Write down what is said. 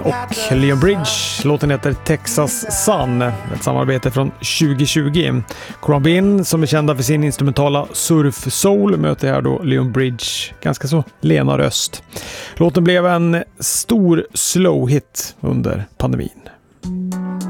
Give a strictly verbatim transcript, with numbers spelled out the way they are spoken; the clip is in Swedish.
Och Leon Bridge, låten heter Texas Sun, ett samarbete från tjugo tjugo. Corbin, som är kända för sin instrumentala surf soul, möter här då Leon Bridge, ganska så lena röst. Låten blev en stor slow hit under pandemin.